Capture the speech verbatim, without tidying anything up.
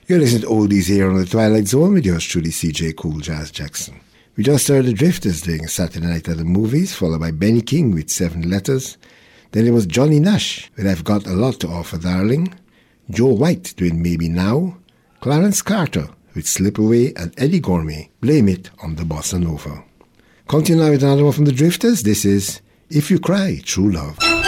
You're listening to Oldies here on the Twilight Zone with yours truly, C J Cool Jazz Jackson. We just heard the Drifters doing Saturday Night at the Movies, followed by Benny King with Seven Letters. Then it was Johnny Nash with I've Got a Lot to Offer, Darling. Joe White doing Maybe Now. Clarence Carter with Slip Away, and Eddie Gourmet, Blame It on the Bossa Nova. Continuing with another one from the Drifters, this is If You Cry, True Love.